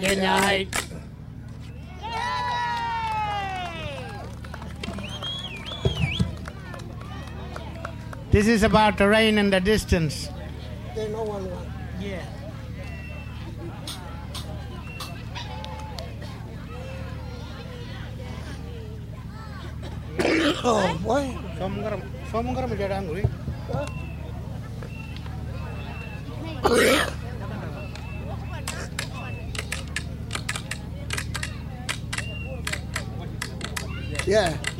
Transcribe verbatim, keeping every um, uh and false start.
Good night. This is about the rain in the distance. There's no one. Yeah. Oh, boy. Somgaram, somgaram jadang hui. Yeah.